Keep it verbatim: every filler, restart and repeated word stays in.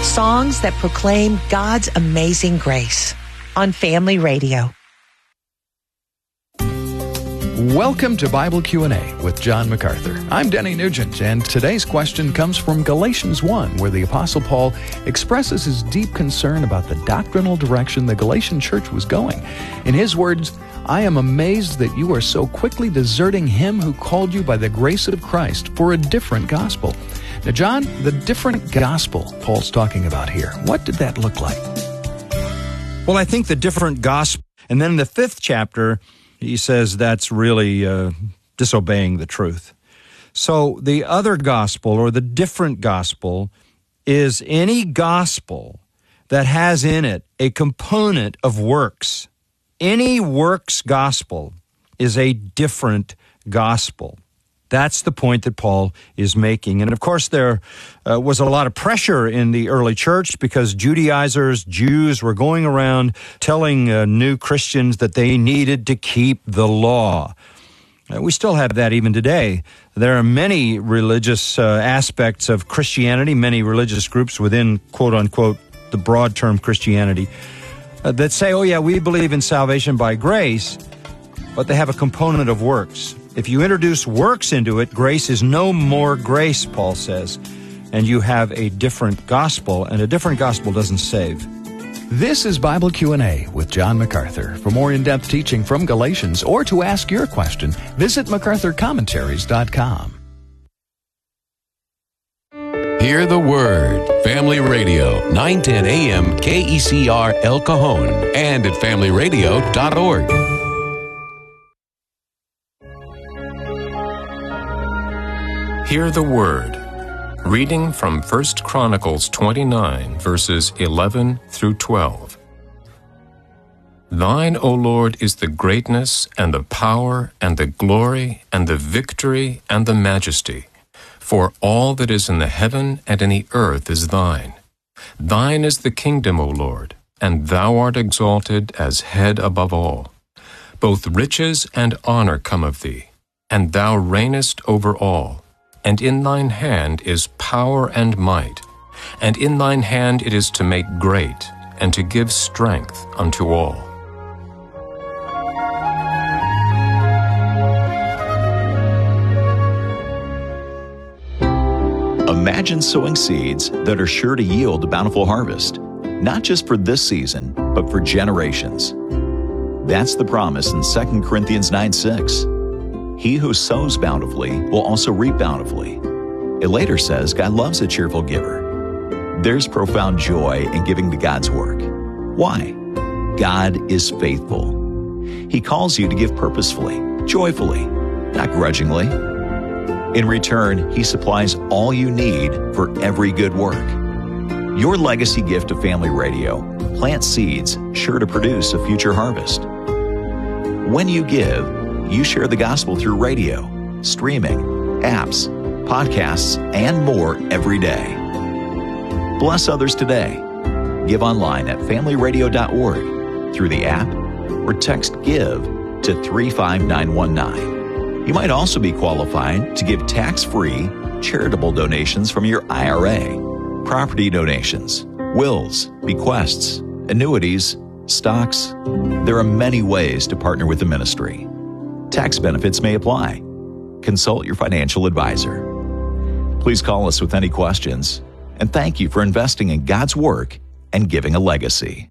Songs that proclaim God's amazing grace on Family Radio. Welcome to Bible Q and A with John MacArthur. I'm Denny Nugent, and today's question comes from Galatians one, where the Apostle Paul expresses his deep concern about the doctrinal direction the Galatian church was going. In his words, "I am amazed that you are so quickly deserting him who called you by the grace of Christ for a different gospel." Now, John, the different gospel Paul's talking about here, what did that look like? Well, I think the different gospel, and then in the fifth chapter, he says that's really uh, disobeying the truth. So the other gospel, or the different gospel, is any gospel that has in it a component of works. Any works gospel is a different gospel. That's the point that Paul is making. And of course, there uh, was a lot of pressure in the early church because Judaizers, Jews, were going around telling uh, new Christians that they needed to keep the law. Uh, we still have that even today. There are many religious uh, aspects of Christianity, many religious groups within, quote unquote, the broad term Christianity, uh, that say, oh yeah, we believe in salvation by grace, but they have a component of works. If you introduce works into it, grace is no more grace, Paul says, and you have a different gospel, and a different gospel doesn't save. This is Bible Q and A with John MacArthur. For more in-depth teaching from Galatians or to ask your question, visit macarthur commentaries dot com. Hear the Word. Family Radio, nine ten a.m. K E C R El Cajon, and at family radio dot org. Hear the Word. Reading from First Chronicles twenty-nine, verses eleven through twelve. Thine, O Lord, is the greatness, and the power, and the glory, and the victory, and the majesty. For all that is in the heaven and in the earth is thine. Thine is the kingdom, O Lord, and thou art exalted as head above all. Both riches and honor come of thee, and thou reignest over all. And in thine hand is power and might, and in thine hand it is to make great, and to give strength unto all. Imagine sowing seeds that are sure to yield a bountiful harvest, not just for this season, but for generations. That's the promise in Second Corinthians nine six. He who sows bountifully will also reap bountifully. It later says God loves a cheerful giver. There's profound joy in giving to God's work. Why? God is faithful. He calls you to give purposefully, joyfully, not grudgingly. In return, He supplies all you need for every good work. Your legacy gift to Family Radio plants seeds sure to produce a future harvest. When you give, you share the gospel through radio, streaming, apps, podcasts, and more every day. Bless others today. Give online at family radio dot org, through the app, or text GIVE to three five nine one nine. You might also be qualified to give tax-free charitable donations from your I R A, property donations, wills, bequests, annuities, stocks. There are many ways to partner with the ministry. Tax benefits may apply. Consult your financial advisor. Please call us with any questions, and thank you for investing in God's work and giving a legacy.